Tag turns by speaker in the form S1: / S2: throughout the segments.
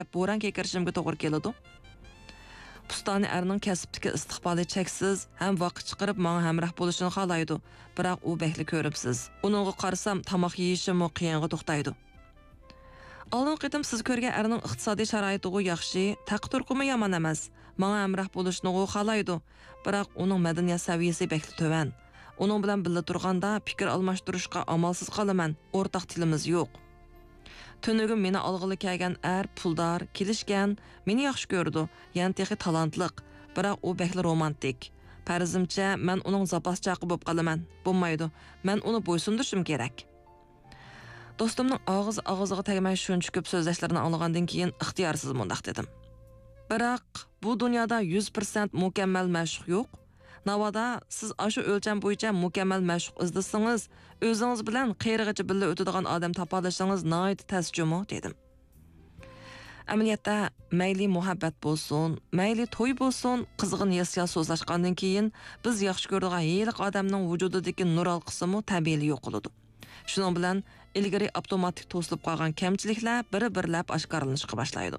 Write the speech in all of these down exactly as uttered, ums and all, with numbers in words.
S1: bo'ron kekirishimga to'g'ri keladi. Pustani erning kasbdagi istiqboli cheksiz, ham vaqt chiqarib menga hamroh bo'lishini xohlaydi. Biroq u bekli ko'ribsiz. Uningga qarasam, tamoq yeyishim qiyinga to'xtaydi. Oldin qitim siz ko'rgan erning iqtisodiy sharoitiga yaxshi, taqdirqimi yomon emas. Menga hamroh bo'lishni xohlaydi. Biroq uning madaniyat saviyasi bekli to'van. Uning bilan birga turganda fikr almashtirishga amalsiz qolaman. O'rtaq tilimiz yo'q. Tönügüm meni algılı kelgan er puldar, kelishgan, meni yaxshi ko'rdi. Yani texi talantliq, biroq u bekli romantik. Farzimcha, men uning zapas chaqi bo'lib qolaman. Bo'lmaydi. Men uni bo'ysundirishim kerak. Do'stimning og'iz og'ziga tegmay shuncha ko'p so'zlashlarini anglagandan keyin ixtiyorsiz mundaq dedim. Biroq bu dunyoda yuz foiz mukammal mashq yo'q. Navada siz ashu o'lcham bo'yicha mukammal mashq izlasangiz, o'zingiz bilan qiyirgacha birga o'tadigan odam topolashingiz nihoyat tasjumo dedim. Amaliyotda mayli muhabbat bo'lsin, mayli to'y bo'lsin, qizg'in yasya so'zlashgandan keyin biz yaxshi ko'radigan heyliq odamning vujudidagi nur alqisimi tabiiy yo'q bo'ladi. Shuning bilan ilgari avtomatik to'silib qolgan kamchiliklar biri-birlab oshkorlanishga boshlaydi.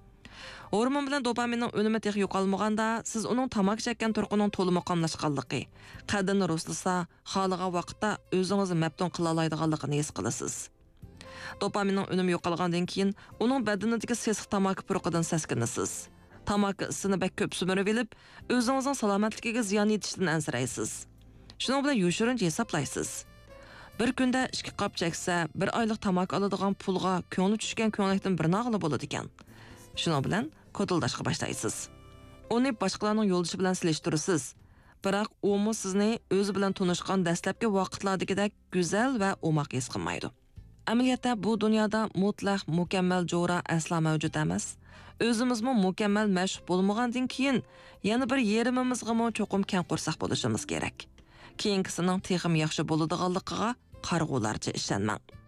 S1: Hormon bilan dopaminning unumi tex yo'qolmaganda, siz uning tamak chekkan turqining to'liq qamlashganligi, qadini ruslasa, xoligan vaqtda o'zingizni mabtun qila oladiganligini his qilasiz. Dopaminning unumi yo'qolgandan keyin uning badanidagi sesiq tamak purqidan saskinasiz. Tamak isini bak ko'p sumirib olib, o'zingizning salomatligiga ziyon yetishdan ansiraysiz. Shuning bilan yoshirincha hisoblaysiz. Bir kunda ikki qop cheksa, bir oylik tamak oladigan pulga ko'ngli tushgan ko'nglikdan bir nog'li bo'ladi ekan. Shuning bilan kodildashga boshlaysiz. Uni boshqalarning yo'ldoshi bilan silishtirasiz. Biroq u mu sizni o'zi bilan tanishgan dastlabki vaqtlardagidek go'zal va o'maq his qilmaydi. Amaliyotda bu dunyoda mutlaq mukammal jo'ra asla mavjud emas. O'zimizmi mukammal mashq bo'lmagandan keyin yana bir yerimimizga mo cho'qim kam qo'rsak bo'lishimiz kerak. Keyingisining texim yaxshi bo'ladiganligiga qarg'ularcha ishonmang.